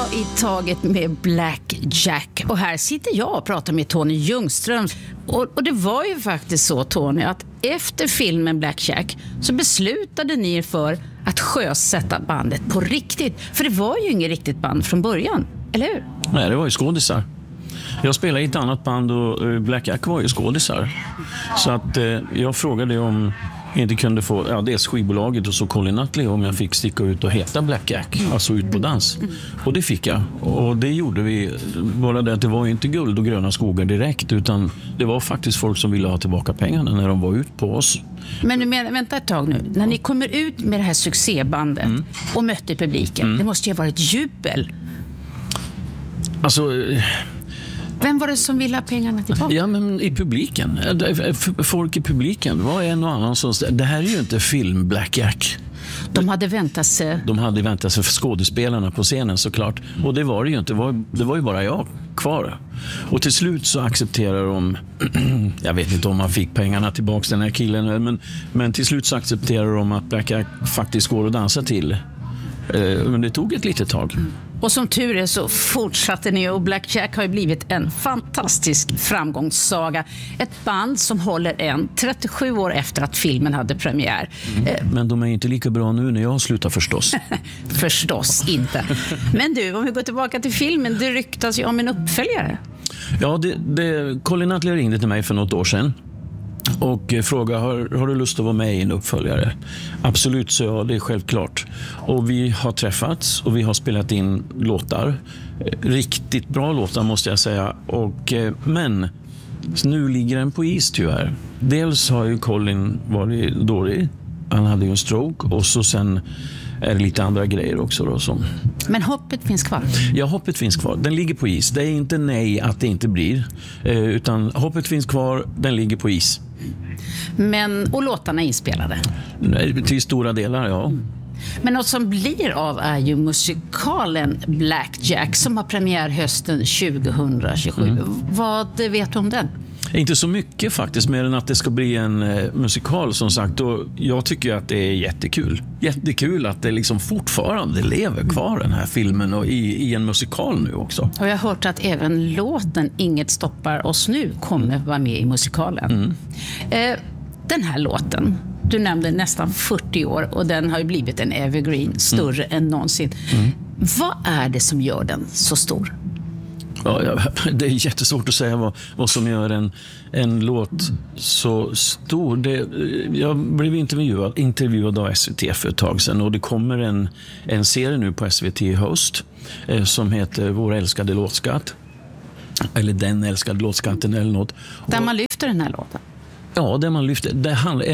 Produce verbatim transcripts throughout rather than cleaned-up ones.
Ta i taget med Black Jack. Och här sitter jag och pratar med Tony Ljungström. Och, och det var ju faktiskt så, Tony, att efter filmen Black Jack så beslutade ni er för att sjösätta bandet på riktigt. För det var ju inget riktigt band från början, eller hur? Nej, det var ju skådisar. Jag spelade i ett annat band och Black Jack var ju skådisar. Så att eh, jag frågade om jag inte kunde få, ja, dels skivbolaget och så Colin Nutley, om jag fick sticka ut och heta Black Jack, mm. alltså ut på dans. Mm. Och det fick jag. Och det gjorde vi, bara det att det var ju inte guld och gröna skogar direkt, utan det var faktiskt folk som ville ha tillbaka pengarna när de var ut på oss. Men nu, men, vänta ett tag nu. När ni kommer ut med det här succébandet mm. och mötte publiken, mm. det måste ju ha varit jubel. Alltså... Vem var det som ville ha pengarna tillbaka? Ja, men i publiken. Folk i publiken. Det var en och annan som... Det här är ju inte film Black Jack. De hade väntat sig... De hade väntat sig för skådespelarna på scenen, såklart. Och det var det ju inte. Det var, det var ju bara jag kvar. Och till slut så accepterar de... jag vet inte om man fick pengarna tillbaka, den här killen. Men, men till slut så accepterar de att Black Jack faktiskt går att dansa till. Men det tog ett litet tag. Mm. Och som tur är så fortsatte ni, och Black Jack har ju blivit en fantastisk framgångssaga. Ett band som håller än trettiosju år efter att filmen hade premiär. Mm. Men de är inte lika bra nu när jag slutar förstås. Förstås inte. Men du, om vi går tillbaka till filmen, det ryktas ju om en uppföljare. Ja, det, det, Colin Nutley ringde till mig för något år sedan och frågade, har, har du lust att vara med i en uppföljare? Absolut, så ja, det är självklart. Och vi har träffats och vi har spelat in låtar. Riktigt bra låtar måste jag säga. Och, men nu ligger den på is tyvärr. Dels har ju Colin varit dålig. Han hade ju en stroke och så sen är det lite andra grejer också då som... Men hoppet finns kvar? Ja, hoppet finns kvar. Den ligger på is. Det är inte nej att det inte blir. Eh, utan hoppet finns kvar, den ligger på is. Men, och låtarna är inspelade? Nej, till stora delar, ja. Mm. Men något som blir av är ju musikalen Black Jack som har premiär hösten tjugohundratjugosju. Mm. Vad vet du om den? Inte så mycket faktiskt, mer än att det ska bli en eh, musikal som sagt. Och jag tycker att det är jättekul. Jättekul att det liksom fortfarande lever kvar den här filmen och i, i en musikal nu också. Och jag har hört att även låten Inget stoppar oss nu kommer vara med i musikalen. Mm. Eh, den här låten, du nämnde nästan fyrtio år och den har ju blivit en evergreen, större mm. än någonsin. Mm. Vad är det som gör den så stor? Ja, ja, det är jättesvårt att säga vad, vad som gör en, en låt så stor. Det, jag blev intervjuad, intervjuad av S V T för ett tag sedan och det kommer en, en serie nu på S V T i höst eh, som heter Vår älskade låtskatt. Eller Den älskade låtskatten eller något. Där man lyfter den här låten. Ja, det man lyfter. Det handlar,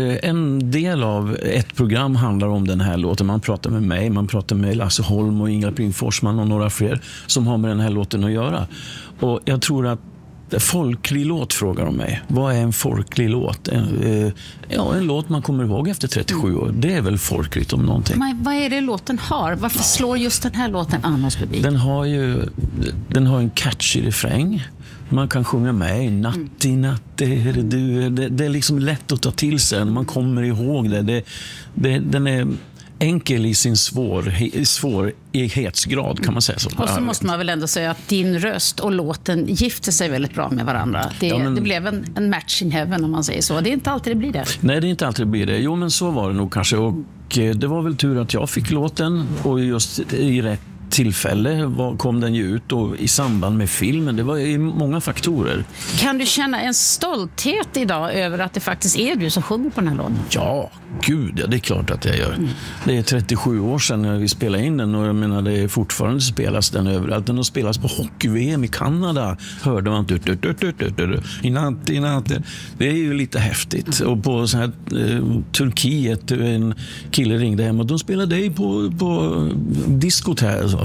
en del av ett program handlar om den här låten. Man pratar med mig, man pratar med Lasse Holm och Ingela Pling Forsman och några fler som har med den här låten att göra. Och jag tror att folklig låt frågar om mig. Vad är en folklig låt? En, ja, en låt man kommer ihåg efter trettiosju år. Det är väl folkligt om någonting. Men vad är det låten har? Varför slår just den här låten annars publik? Den har ju den har en catchy refräng. Man kan sjunga med Natti, natti, du. Det, det är liksom lätt att ta till sig. Man kommer ihåg det. det, det den är enkel i sin svår, svårighetsgrad, kan man säga så. Och så måste man väl ändå säga att din röst och låten gifter sig väldigt bra med varandra. Det, ja, men, det blev en, en match in heaven om man säger så. Det är inte alltid det blir det. Nej, det är inte alltid det blir det. Jo, men så var det nog kanske. Och det var väl tur att jag fick låten och just i rätt tillfälle kom den ju ut och i samband med filmen. Det var ju många faktorer. Kan du känna en stolthet idag över att det faktiskt är du som sjunger på den här låten? Ja, gud, ja, det är klart att jag gör. Mm. Det är trettiosju år sedan när vi spelade in den och jag menar, det är fortfarande spelas den överallt. Den har spelats på hockey-V M i Kanada. Hörde man tut, tut, tut, tut, tut, i natt, i natt. Det är ju lite häftigt. Och på så här eh, Turkiet, en kille ringde hem och de spelade dig på, på diskot här.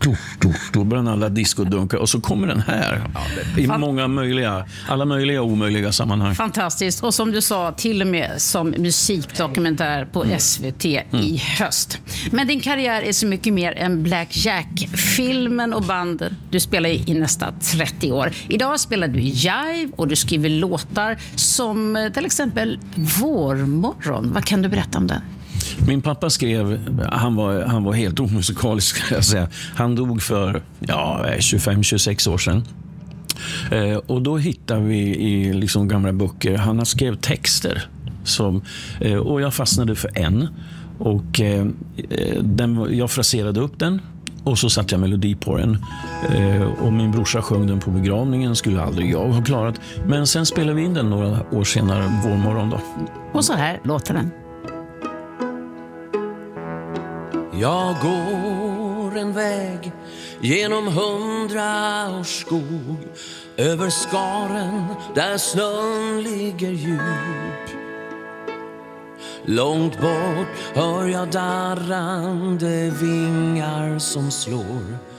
Då börjar alla discodunkar och så kommer den här i många möjliga, alla möjliga och omöjliga sammanhang. Fantastiskt. Och som du sa, till och med som musikdokumentär på mm. S V T mm. i höst. Men din karriär är så mycket mer än Black Jack. Filmen och banden du spelar i nästan trettio år. Idag spelar du jive och du skriver låtar som till exempel Vårmorgon. Vad kan du berätta om det? Min pappa skrev, han var, han var helt omusikalisk ska jag säga. Han dog för ja, tjugofem tjugosex år sedan. Eh, och då hittar vi i liksom gamla böcker, han har skrev texter. Som, eh, och jag fastnade för en. Och eh, den, jag fraserade upp den. Och så satte jag melodi på den. Eh, och min brorsa sjöng den på begravningen. Skulle aldrig jag ha klarat. Men sen spelade vi in den några år senare, vår morgon då. Och så här låter den. Jag går en väg genom hundra års skog, över skaren där snön ligger djup. Långt bort hör jag darrande vingar som slår